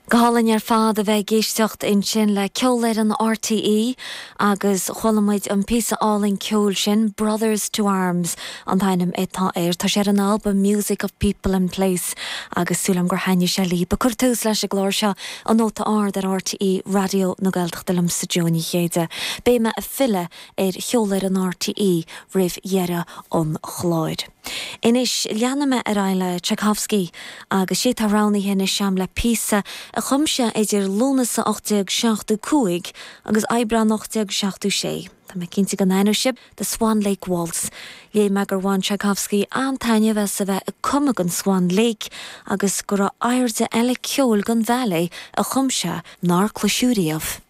Gahallan ar fád a bheith géisteacht in sin le ceolir an RTE agus cholamid an písa álinn ceol sin Brothers to Arms an tainim étá tá sé an album Music of People and Place agus súlam gur haine se lí ba curtús leis a glóir seo an nóta ard ar RTE radio na Gaeltachtalam sa Jóní chéide. Béime a fille cheolir an RTE rih dhearra an chláid. Inis leaname ar eile Tchaikovsky agus sé tá ránaí henne seam le písa a chumse idir lúna sa 8-7 agus Aibra 8-7. Tá me cinnte gan éineirship the Swan Lake Waltz. Lé me gur bhain Tchaikovsky an taine bheith sa bheith a cumag an Swan Lake agus gur a airde eile ceol gan bheala a chumse nar closiúriamh.